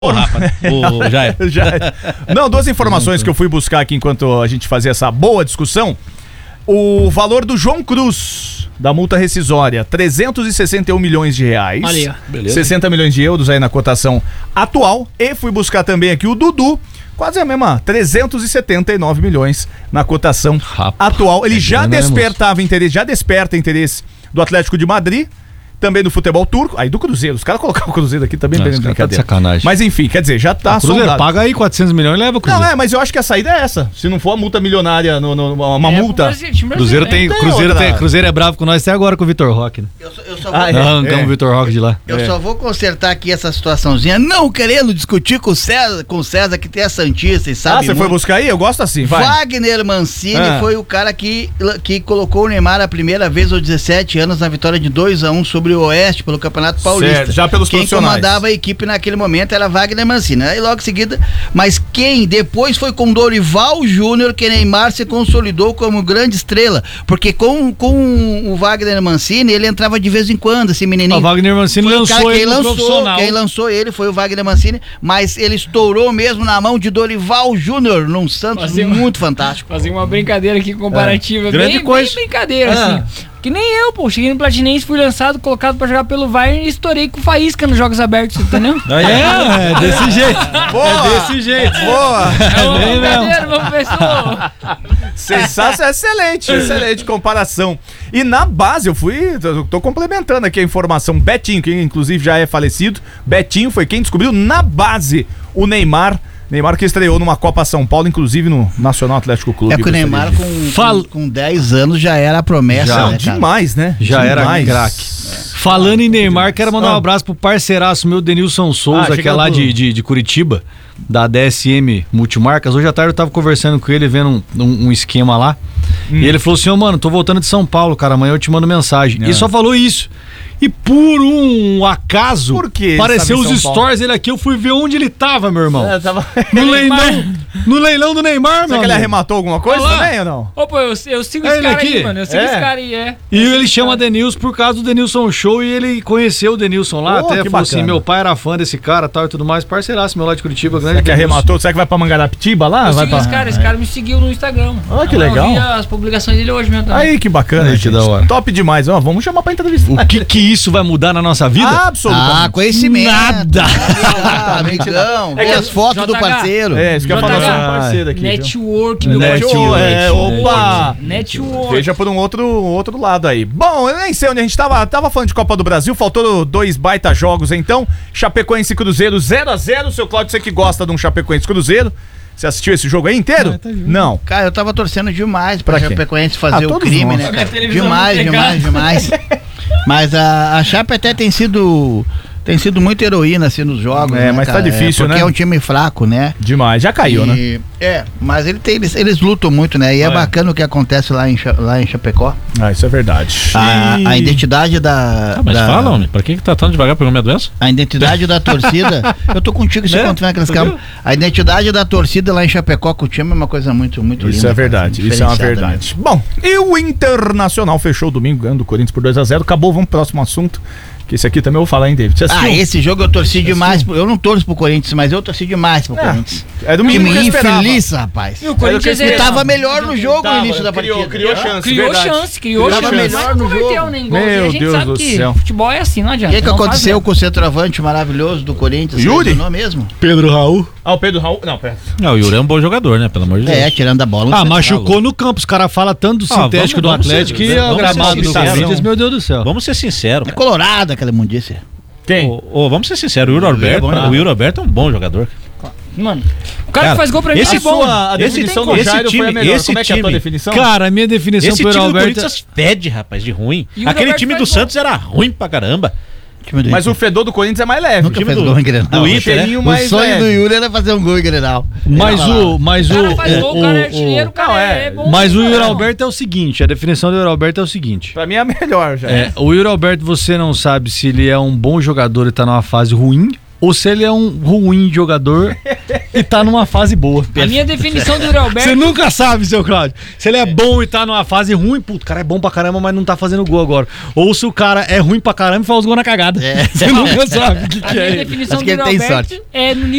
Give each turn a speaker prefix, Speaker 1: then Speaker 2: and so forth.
Speaker 1: Já. Não, duas informações que eu fui buscar aqui enquanto a gente fazia essa boa discussão. O valor do João Cruz, da multa rescisória, 361 milhões de reais.
Speaker 2: Olha aí,
Speaker 1: 60 milhões de euros aí na cotação atual. E fui buscar também aqui o Dudu, quase a mesma, 379 milhões na cotação atual. Ele já desperta interesse do Atlético de Madrid, também do futebol turco, aí do Cruzeiro. Os caras colocaram o Cruzeiro aqui também, bem brincadeira.
Speaker 3: Tá de sacanagem.
Speaker 1: Mas enfim, quer dizer, já tá
Speaker 3: Cruzeiro
Speaker 1: soldado.
Speaker 3: paga aí 400 milhões e leva o Cruzeiro.
Speaker 1: Não, mas eu acho que a saída é essa. Se não for a multa milionária, uma multa.
Speaker 3: Cruzeiro é bravo com nós até agora com o Vitor Roque, né?
Speaker 4: Eu só vou...
Speaker 3: Arrancamos o Vitor Roque de lá.
Speaker 4: Eu só vou consertar aqui essa situaçãozinha, não querendo discutir com o César que tem a Santista e sabe.
Speaker 1: Você foi buscar aí? Eu gosto assim, vai.
Speaker 4: Wagner Mancini foi o cara que colocou o Neymar a primeira vez aos 17 anos na vitória de 2-1 sobre o Oeste pelo Campeonato Paulista.
Speaker 1: Certo, já pelos profissionais.
Speaker 4: Quem comandava a equipe naquele momento era Wagner Mancini. Aí logo em seguida, mas quem depois foi com Dorival Júnior que Neymar se consolidou como grande estrela, porque com o Wagner Mancini ele entrava de vez em quando, esse menininho.
Speaker 3: O Wagner Mancini lançou ele no profissional.
Speaker 4: Quem lançou ele foi o Wagner Mancini, mas ele estourou mesmo na mão de Dorival Júnior num Santos muito fantástico.
Speaker 2: Fazer uma brincadeira aqui comparativa,
Speaker 3: grande coisa.
Speaker 2: bem brincadeira, assim. Que nem eu, pô. Cheguei no Platinense, fui lançado, colocado pra jogar pelo Bayern e estourei com faísca nos jogos abertos, entendeu?
Speaker 3: É desse jeito. Boa. É desse jeito.
Speaker 1: Boa.
Speaker 2: É uma brincadeira, uma pessoa.
Speaker 1: Sensacional, excelente comparação. E na base, eu tô complementando aqui a informação. Betinho, que inclusive já é falecido, Betinho foi quem descobriu na base o Neymar que estreou numa Copa São Paulo, inclusive no Nacional Atlético Clube.
Speaker 4: É que o Neymar com 10 anos já era a promessa,
Speaker 1: já,
Speaker 4: né,
Speaker 1: demais, né?
Speaker 3: Já era craque. Falando em Neymar, quero mandar um abraço pro parceiraço meu, Denilson Souza, que é lá de Curitiba, da DSM Multimarcas. Hoje à tarde eu tava conversando com ele, vendo um esquema lá. E ele falou assim, mano, tô voltando de São Paulo, cara, amanhã eu te mando mensagem. E só falou isso. E por um acaso, apareceu os stories dele aqui, eu fui ver onde ele tava, meu irmão. No leilão do Neymar, mano.
Speaker 1: Será que ele arrematou alguma coisa também ou não?
Speaker 2: Opa, eu sigo esse cara aí, mano. Eu sigo esse cara aí,
Speaker 3: E ele chama Denilson por causa do Denilson Show e ele conheceu o Denilson lá, até falou assim, meu pai era fã desse cara tal e tudo mais, parceiraço meu lá de Curitiba.
Speaker 1: Será que arrematou? Será que vai pra Mangarapitiba lá?
Speaker 2: Eu sigo esse cara me seguiu no Instagram.
Speaker 1: Olha que legal.
Speaker 2: Eu vi as publicações dele hoje mesmo também.
Speaker 1: Aí, que bacana, gente. Da hora. Top demais. Vamos chamar pra entrevista.
Speaker 3: O que isso vai mudar na nossa vida?
Speaker 1: Absolutamente.
Speaker 4: Conhecimento.
Speaker 3: Nada.
Speaker 4: Amigão. É as fotos do parceiro.
Speaker 1: Isso que eu falo sobre o parceiro aqui.
Speaker 2: Network, meu
Speaker 1: Opa.
Speaker 2: Network.
Speaker 1: Veja por um outro lado aí. Bom, eu nem sei onde a gente tava falando de Copa do Brasil, faltou 2 baita jogos então. Chapecoense e Cruzeiro 0-0. Seu Cláudio, você que gosta de um Chapecoense Cruzeiro. Você assistiu esse jogo aí inteiro? Não.
Speaker 4: Cara, eu tava torcendo demais pra Chapecoense fazer o crime, né, cara? Demais. Mas a Chape até tem sido muito heroína assim nos jogos, né,
Speaker 1: mas
Speaker 4: cara?
Speaker 1: Tá difícil,
Speaker 4: porque
Speaker 1: né?
Speaker 4: É um time fraco, né?
Speaker 1: Demais, já caiu, né?
Speaker 4: Mas eles lutam muito, né? E é bacana o que acontece lá em Chapecó.
Speaker 1: Isso é verdade.
Speaker 4: A identidade da...
Speaker 5: Mas fala, homem, pra que tá tão devagar pegando minha doença?
Speaker 4: A identidade da torcida... Eu tô contigo se continuar naquelas câmeras. A identidade da torcida lá em Chapecó com o time é uma coisa muito linda.
Speaker 1: Isso é verdade, isso é uma verdade. Mesmo. Bom, e o Internacional fechou o domingo ganhando o Corinthians por 2-0. Acabou, vamos pro próximo assunto. Que esse aqui também eu vou falar, hein, David?
Speaker 4: Esse jogo eu torci demais. Eu não torço pro Corinthians, mas eu torci demais pro Corinthians.
Speaker 1: É do mínimo que eu esperava.
Speaker 4: Infeliz, rapaz.
Speaker 2: E o Corinthians
Speaker 4: tava melhor no jogo no início da partida.
Speaker 1: Criou chance.
Speaker 4: Tava melhor no jogo.
Speaker 1: Meu Deus do céu.
Speaker 2: Futebol é assim, não adianta.
Speaker 4: O que aconteceu com o centroavante maravilhoso do Corinthians?
Speaker 1: Yuri?
Speaker 4: Não mesmo?
Speaker 3: Pedro Raul.
Speaker 1: O Pedro Raul. Não, pera.
Speaker 5: O Yuri é um bom jogador, né? Pelo amor de Deus.
Speaker 4: Tirando a bola.
Speaker 3: Machucou no campo. Os caras falam tanto do sintético do Atlético e o gramado do Corinthians. Meu Deus do céu.
Speaker 5: Vamos ser sinceros.
Speaker 4: É colorado aquela imundícia.
Speaker 1: Quem?
Speaker 5: Vamos ser sinceros, o Yuri Alberto é um bom jogador.
Speaker 2: Mano, o cara que faz gol pra mim é bom.
Speaker 1: A definição do Jairo foi a melhor. Como é que é a tua definição?
Speaker 3: Cara, a minha definição
Speaker 5: pro Yuri Alberto... Esse time do Corinthians fede, rapaz, de ruim. Aquele time do Santos era ruim pra caramba.
Speaker 1: Mas o fedor do Corinthians é mais leve.
Speaker 4: Nunca fez gol em Grenal.
Speaker 1: Do Inter, né?
Speaker 4: O sonho do Yuri era fazer um gol em Grenal.
Speaker 3: Mas o
Speaker 2: cara faz gol, o cara é artilheiro, o cara é bom.
Speaker 3: Mas o Yuri Alberto é o seguinte, a definição do Yuri Alberto é o seguinte.
Speaker 1: Pra mim é a melhor já.
Speaker 3: O Yuri Alberto, você não sabe se ele é um bom jogador e tá numa fase ruim, ou se ele é um ruim jogador e tá numa fase boa.
Speaker 2: A minha definição do Yuri Alberto...
Speaker 3: Você nunca sabe, seu Cláudio. Se ele é bom e tá numa fase ruim, puto, o cara é bom pra caramba, mas não tá fazendo gol agora. Ou se o cara é ruim pra caramba e faz os gols na cagada. Você nunca sabe o que é.
Speaker 2: A minha definição
Speaker 4: Acho
Speaker 2: do
Speaker 4: que ele
Speaker 2: Yuri
Speaker 4: tem
Speaker 2: Alberto
Speaker 4: sorte.
Speaker 2: é no nível